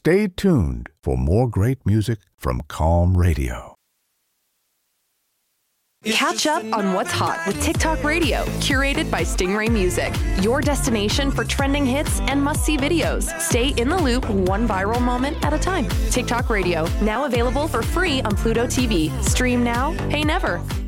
Stay tuned for more great music from Calm Radio. Catch up on what's hot with TikTok Radio, curated by Stingray Music. Your destination for trending hits and must-see videos. Stay in the loop, one viral moment at a time. TikTok Radio, now available for free on Pluto TV. Stream now, pay never.